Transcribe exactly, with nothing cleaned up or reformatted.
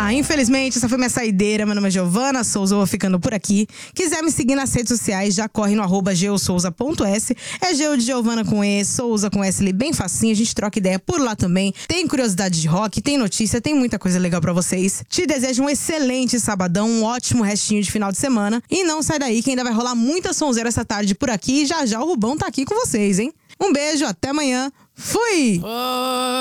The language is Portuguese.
Ah, infelizmente, essa foi minha saideira. Meu nome é Giovana Souza, eu vou ficando por aqui. Quiser me seguir nas redes sociais, já corre no arroba geosouza ponto s. É Geo de Giovana com E, Souza com S, bem facinho. A gente troca ideia por lá também. Tem curiosidade de rock, tem notícia, tem muita coisa legal pra vocês. Te desejo um excelente sabadão, um ótimo restinho de final de semana. E não sai daí que ainda vai rolar muita sonzeira essa tarde por aqui. E já já o Rubão tá aqui com vocês, hein? Um beijo, até amanhã. Fui!